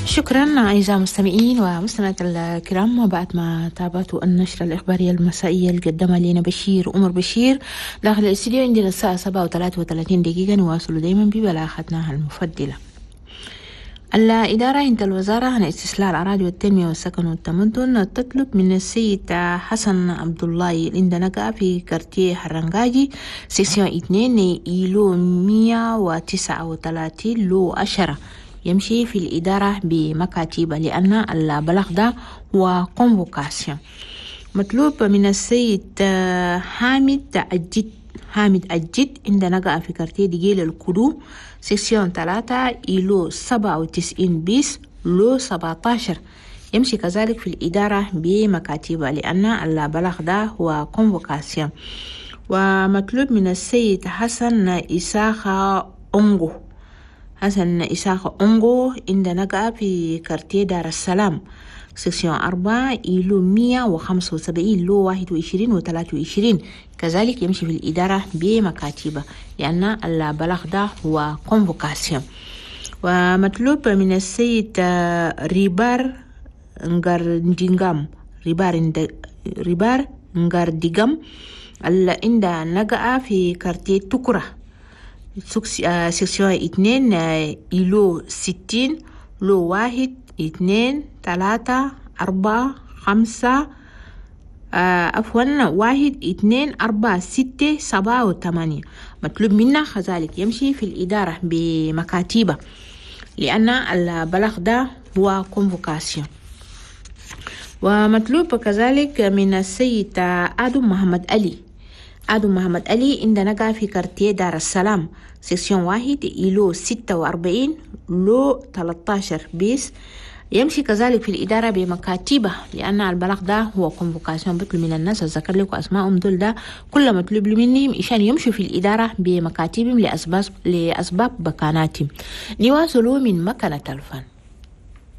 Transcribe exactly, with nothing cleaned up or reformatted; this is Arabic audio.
شكرا أعزائي المستمعين ومستمعات الكرام. وبعد ما تابعتوا النشرة الإخبارية المسائية اللي قدمها لنا بشير أمر بشير داخل الاستديو، عندنا الساعة سبعة وثلاثة وثلاثين دقيقة نواصل دائما ببلاغتنا المفضلة. الإدارة عند الوزارة عن استسلال الأراضي والتنمية والسكن والتمدن تطلب من السيد حسن عبد الله الاندنقة في كارتيه حرنقاجي سيكسيون اثنين إيلو مية وتسعة وثلاثين لو عشرة يمشي في الإدارة بمكاتب، لأن البلاغ ده هو كونفوكاسيون. مطلوب من السيد حامد الجد حامد الجد عندنا في كارتيه ديجيل الكدو سيكسيون ثلاثة إيلو سبعة وتسعين بيس لو سبعة عشر يمشي كذلك في الإدارة بمكاتبة، لأن البلاغ ده هو كونفوكاسيون. ومطلوب من السيد حسن إساخة أونغو حسن إساخة أونغو عندنا في كارتيه دار السلام سيكسيون أربعة إيلو مية وخمسة وسبعين لو واحد وعشرين وثلاثة وعشرين كذلك يمشي في الإدارة بمكاتبة، لأن البلاغ ده هو كونفوكاسيون. ومطلوب من السيد ريبار نغارديغام ريبار ريبار نغارديغام اللي عند نقع في كارتيه تكرة سيكسيون اثنين إيلو ستين لو واحد اثنين ثلاثة أربعة خمسة عفوا واحد اثنين أربعة ستة سبعة وثمانية. مطلوب منا كذلك يمشي في الإدارة بمكاتبة، لأن البلاغ ده هو كونفوكاسيون. ومطلوب كذلك من السيد آدم محمد علي آدم محمد علي عندنا في كارتيه دار السلام سيكسيون واحد إيلو ستة وأربعين لو ثلاثة عشر بيس يمشي كذلك في الإدارة بمكاتبة، لأن البلاغ ده هو كونفوكاسيون. بطلب من الناس أذكر لكم أسمائهم دول ده كل مطلوب مني عشان يمشوا في الإدارة بمكاتبهم لأسباب لأسباب بكاناتهم. نواصلوا من مكانة الفن.